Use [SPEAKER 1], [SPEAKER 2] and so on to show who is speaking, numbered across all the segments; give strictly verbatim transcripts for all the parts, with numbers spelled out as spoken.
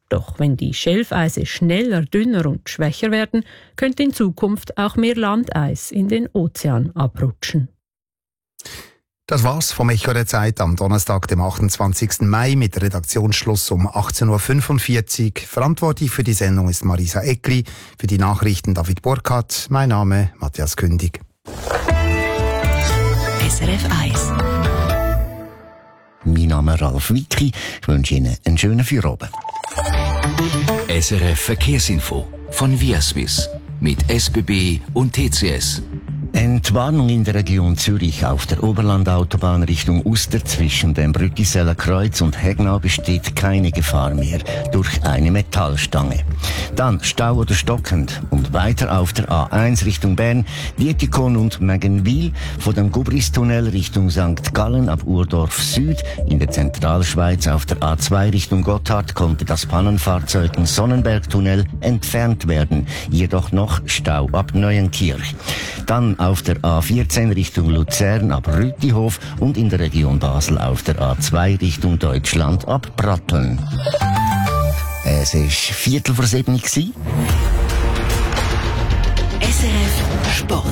[SPEAKER 1] Doch wenn die Schelfeise schneller, dünner und schwächer werden, könnte in Zukunft auch mehr Landeis in den Ozean abrutschen.
[SPEAKER 2] Das war's vom Echo der Zeit am Donnerstag, dem achtundzwanzigsten Mai, mit Redaktionsschluss um achtzehn Uhr fünfundvierzig. Verantwortlich für die Sendung ist Marisa Eckli, für die Nachrichten David Burkhardt. Mein Name Matthias Kündig.
[SPEAKER 3] S R F eins. Mein Name ist Ralf Wicki. Ich wünsche Ihnen einen schönen Feierabend.
[SPEAKER 4] S R F Verkehrsinfo von Viaswiss mit S B B und T C S.
[SPEAKER 3] Entwarnung in der Region Zürich auf der Oberlandautobahn Richtung Uster zwischen dem Brüttiseller Kreuz und Hegnau besteht keine Gefahr mehr durch eine Metallstange. Dann Stau oder stockend und weiter auf der A eins Richtung Bern, Dietikon und Mägenwil, von dem Gubristunnel Richtung Sankt Gallen ab Urdorf Süd. In der Zentralschweiz auf der A zwei Richtung Gotthard konnte das Pannenfahrzeug im Sonnenbergtunnel entfernt werden, jedoch noch Stau ab Neuenkirch. Dann auf der A vierzehn Richtung Luzern ab Rütihof und in der Region Basel auf der A zwei Richtung Deutschland ab Pratteln. Es war Viertel vor sieben. S R
[SPEAKER 4] F Sport.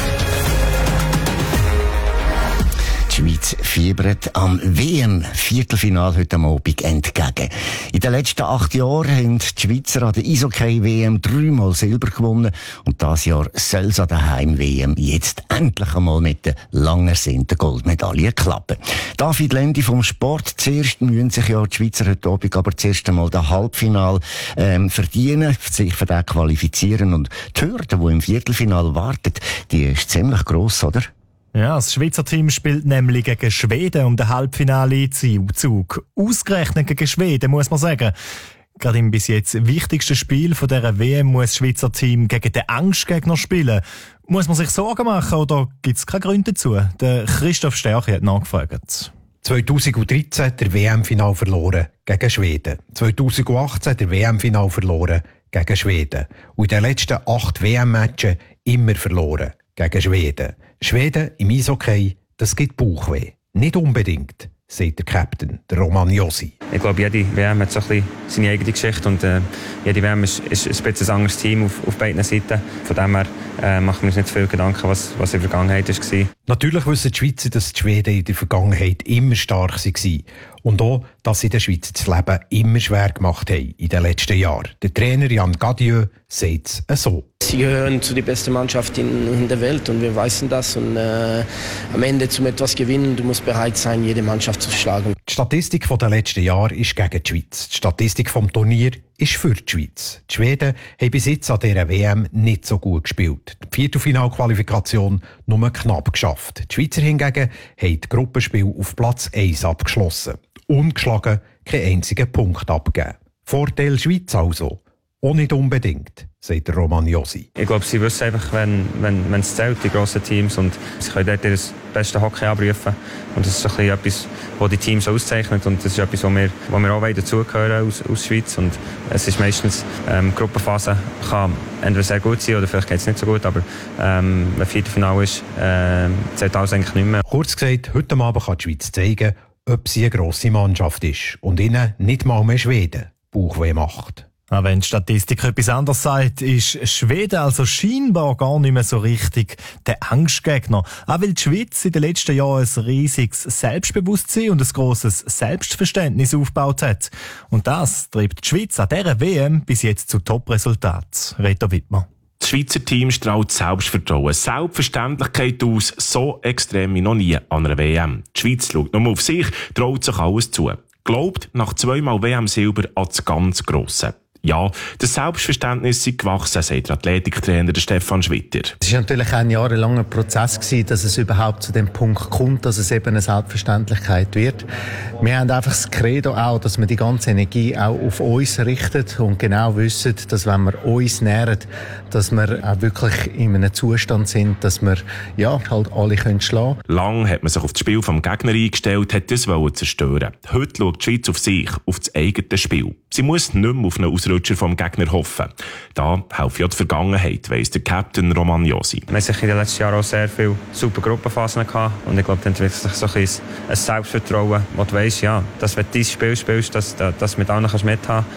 [SPEAKER 3] Die Schweiz fiebert am W M-Viertelfinal heute Abend entgegen. In den letzten acht Jahren haben die Schweizer an der Eishockey-W M dreimal Silber gewonnen und dieses Jahr soll es an der Heim-W M jetzt endlich einmal mit der lang ersehnten Goldmedaille klappen. David Lendi vom Sport. Zuerst müssen sich ja die Schweizer heute Abend aber zuerst einmal das Halbfinal ähm, verdienen, sich für das qualifizieren, und die Hürde, die im Viertelfinal wartet, die ist ziemlich gross, oder?
[SPEAKER 5] Ja, das Schweizer Team spielt nämlich gegen Schweden um den Halbfinale-Einzug. Ausgerechnet gegen Schweden, muss man sagen. Gerade im bis jetzt wichtigsten Spiel von dieser W M muss das Schweizer Team gegen den Angstgegner spielen. Muss man sich Sorgen machen oder gibt es keine Gründe dazu? Der Christoph Stärke hat nachgefragt.
[SPEAKER 6] zweitausenddreizehn der W M-Final verloren gegen Schweden. zweitausendachtzehn der W M-Final verloren gegen Schweden. Und in den letzten acht W M-Matchen immer verloren gegen Schweden. Schweden im Eishockey, das gibt Bauchweh. Nicht unbedingt, sagt der Captain, der Roman Josi.
[SPEAKER 7] Ich glaube, jede W M hat so ein bisschen seine eigene Geschichte und äh, jede W M ist, ist ein bisschen ein anderes Team auf, auf beiden Seiten. Von dem her äh, machen wir uns nicht zu viel Gedanken, was, was in der Vergangenheit war.
[SPEAKER 6] Natürlich wissen die Schweizer, dass die Schweden in der Vergangenheit immer stark waren. Und auch, dass sie den Schweizer das Leben immer schwer gemacht haben in den letzten Jahren. Der Trainer Jan Gadieu sagt es so.
[SPEAKER 8] Sie gehören zu der besten Mannschaft in, in der Welt und wir wissen das. Und äh, am Ende zum etwas gewinnen, du musst bereit sein, jede Mannschaft zu schlagen.
[SPEAKER 6] Die Statistik der letzten Jahre ist gegen die Schweiz. Die Statistik vom Turnier ist für die Schweiz. Die Schweden haben bis jetzt an dieser W M nicht so gut gespielt. Die Viertelfinalqualifikation nur knapp geschafft. Die Schweizer hingegen haben das Gruppenspiel auf Platz eins abgeschlossen. Ungeschlagen, keinen einzigen Punkt abgegeben. Vorteil Schweiz also. Auch nicht unbedingt, sagt der Roman Josi.
[SPEAKER 7] Ich glaube, sie wissen einfach, wenn, wenn, wenn es zählt, die grossen Teams, und sie können dort ihr bestes Hockey abrufen. Und das ist ein bisschen etwas, was die Teams auszeichnet, und das ist etwas, wo wir, wo wir auch dazugehören aus, aus Schweiz. Und es ist meistens, ähm, die Gruppenphase kann entweder sehr gut sein oder vielleicht geht es nicht so gut, aber ähm, wenn Viertelfinale ist, äh, zählt alles eigentlich nicht mehr.
[SPEAKER 6] Kurz gesagt, heute Abend kann die Schweiz zeigen, ob sie eine grosse Mannschaft ist und ihnen nicht mal mehr Schweden Bauchweh macht.
[SPEAKER 5] Auch wenn die Statistik etwas anderes sagt, ist Schweden also scheinbar gar nicht mehr so richtig der Angstgegner. Auch weil die Schweiz in den letzten Jahren ein riesiges Selbstbewusstsein und ein grosses Selbstverständnis aufgebaut hat. Und das treibt die Schweiz an dieser W M bis jetzt zu Top-Resultaten. Reto Wittmer.
[SPEAKER 9] Das Schweizer Team strahlt Selbstvertrauen, Selbstverständlichkeit aus, so extrem wie noch nie an einer W M. Die Schweiz schaut nur auf sich, traut sich alles zu. Glaubt nach zweimal W M-Silber an das ganz Grosse. Ja, das Selbstverständnis ist gewachsen, sagt der Athletiktrainer Stefan Schwitter.
[SPEAKER 2] Es war natürlich ein jahrelanger Prozess gewesen, dass es überhaupt zu dem Punkt kommt, dass es eben eine Selbstverständlichkeit wird. Wir haben einfach das Credo auch, dass wir die ganze Energie auch auf uns richten und genau wissen, dass wenn wir uns nähern, dass wir auch wirklich in einem Zustand sind, dass wir ja halt alle können schlagen.
[SPEAKER 9] Lang hat man sich auf das Spiel vom Gegner eingestellt, hat das wollen zerstören. Heute schaut die Schweiz auf sich, auf das eigene Spiel. Sie muss nicht mehr auf einen Ausrutscher vom Gegner hoffen. Da hilft ja die Vergangenheit, weiss der Captain Roman Josi.
[SPEAKER 7] Wir hatten in den letzten Jahren auch sehr viele super Gruppenphasen gehabt. Und ich glaube, dann entwickelt sich so ein, ein Selbstvertrauen, wo du weisst, ja, dass wenn du dieses Spiel spielst, dass, dass du mit allen mithaben kannst.